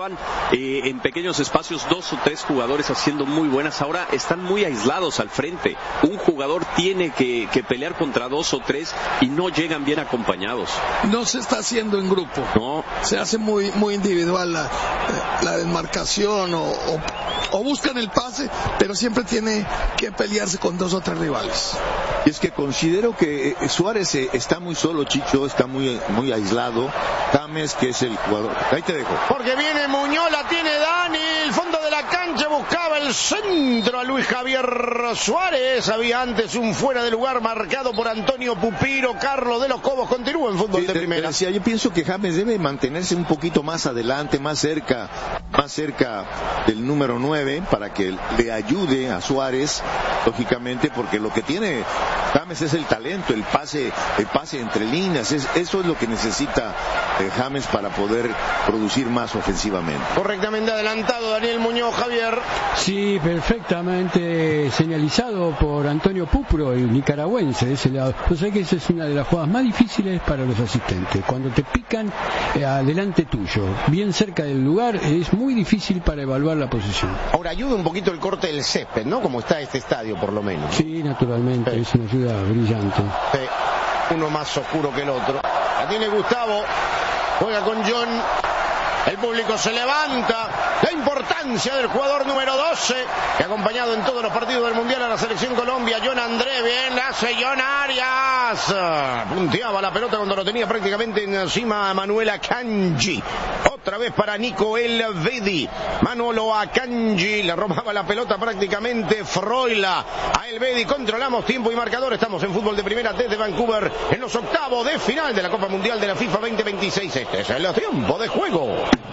estaban en pequeños espacios 2 o 3 jugadores haciendo muy buenas. Ahora están muy aislados al frente. Un jugador tiene que pelear contra 2 o 3 y no llegan bien acompañados. No se está haciendo en grupo. No. Se hace muy individual la desmarcación o buscan el pase, pero siempre tiene que pelearse con 2 o 3 rivales. Y es que considero que Suárez está muy solo, Chicho, está muy aislado. James, que es el jugador. Ahí te dejo. Porque viene Muñoz, la tiene Dani, el fondo de la cancha, buscaba el centro a Luis Javier Suárez. Había antes un fuera de lugar marcado por Antonio Pupiro. Carlos de los Cobos continúa en fútbol de primera. Yo pienso que James debe mantenerse un poquito más adelante, más cerca del número 9, para que le ayude a Suárez, lógicamente, porque lo que tiene James es el talento, el pase entre líneas. Eso es lo que necesita James para poder producir más ofensivamente. Correctamente adelantado Daniel Muñoz, Javier. Sí, perfectamente señalizado por Antonio Pupro, el nicaragüense de ese lado. O sea que esa es una de las jugadas más difíciles para los asistentes. Cuando te pican adelante tuyo, bien cerca del lugar, es muy difícil para evaluar la posición. Ahora ayuda un poquito el corte del césped, ¿no? Como está este estadio, por lo menos. Sí, naturalmente, sí. Es una ayuda brillante. Sí. Uno más oscuro que el otro. La tiene Gustavo, juega con John. El público se levanta. La importancia del jugador número 12, que ha acompañado en todos los partidos del Mundial a la selección Colombia. John André, bien, la hace John Arias. Punteaba la pelota cuando lo tenía prácticamente encima a Manuel Akanji. Otra vez para Nico Elvedi. Manolo Akanji le robaba la pelota prácticamente Froila a Elvedi. Controlamos tiempo y marcador. Estamos en fútbol de primera desde Vancouver en los octavos de final de la Copa Mundial de la FIFA 2026. Este es el tiempo de juego.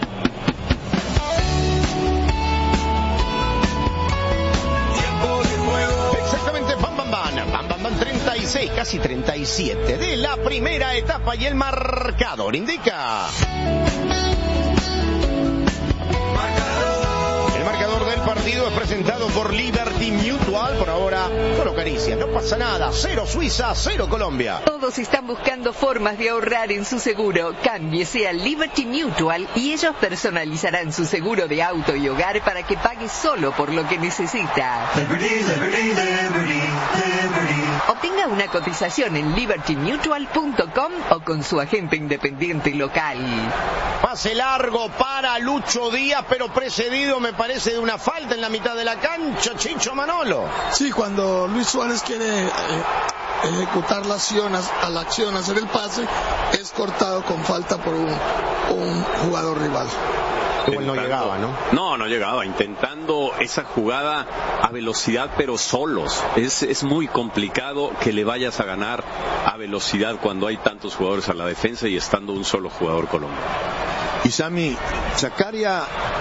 Exactamente, Bam 36, casi 37 de la primera etapa y el marcador indica. El marcador del partido es presentado por Liberty Mutual. Por ahora, solo caricias, no pasa nada. 0 Suiza, 0 Colombia. Todos están buscando formas de ahorrar en su seguro. Cámbiese a Liberty Mutual y ellos personalizarán su seguro de auto y hogar para que pague solo por lo que necesita. Obtenga una cotización en libertymutual.com o con su agente independiente local. Pase largo para Lucho Díaz, pero precedido, me parece, de una falta en la mitad de la cancha. Chicho Manolo. Sí, cuando Luis Suárez quiere ejecutar la acción, hacer el pase, es cortado con falta por un jugador rival. Igual no llegaba, ¿no? No llegaba, intentando esa jugada a velocidad, pero solos. Es muy complicado que le vayas a ganar a velocidad cuando hay tantos jugadores a la defensa y estando un solo jugador colombiano. Y Sammy, Zakaria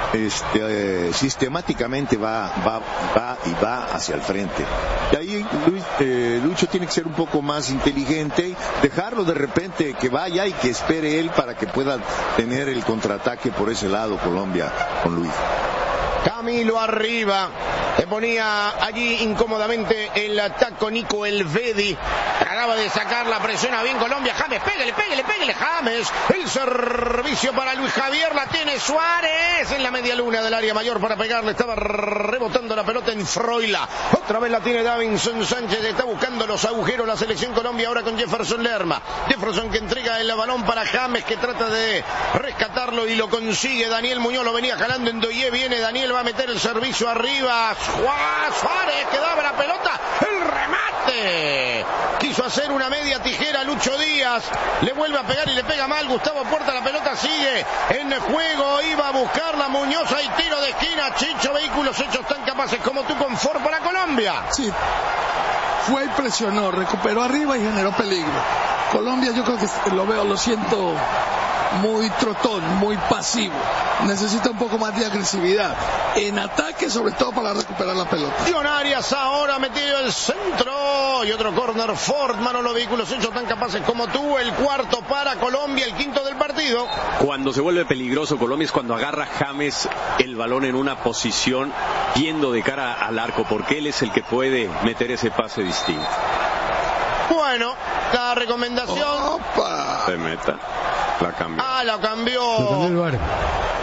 sistemáticamente va hacia el frente. Y ahí Lucho tiene que ser un poco más inteligente, dejarlo de repente que vaya y que espere él para que pueda tener el contraataque por ese lado Colombia con Luis. Camilo arriba, le ponía allí incómodamente el taco Nico Elvedi. Acaba de sacar la presión a bien Colombia. James, pégale James. El servicio para Luis Javier, la tiene Suárez en la media luna del área mayor para pegarle. Estaba rebotando la pelota en Froila. Otra vez la tiene Davinson Sánchez, está buscando los agujeros la selección Colombia ahora con Jefferson Lerma. Jefferson que entrega el balón para James, que trata de rescatarlo y lo consigue. Daniel Muñoz lo venía jalando en Doye, viene Daniel, va a meter el servicio arriba. Suárez que daba la pelota, el remate. Quiso hacer una media tijera Lucho Díaz, le vuelve a pegar y le pega mal. Gustavo Puerta, la pelota sigue en juego, iba a buscarla Muñoz, hay tiro de esquina. Chicho, vehículos hechos tan capaces como tú, confort para Colombia. Sí, fue y presionó, recuperó arriba y generó peligro. Colombia, yo creo que lo siento muy trotón, muy pasivo. Necesita un poco más de agresividad en ataque, sobre todo para recuperar la pelota. John Arias ahora metido el centro y otro corner. Ford, Manolo, vehículos hechos tan capaces como tú. El cuarto para Colombia, el quinto del partido. Cuando se vuelve peligroso Colombia es cuando agarra James el balón en una posición yendo de cara al arco, porque él es el que puede meter ese pase distinto. Bueno, la recomendación. Se meta. La cambió. La cambió. Lo cambió el VAR.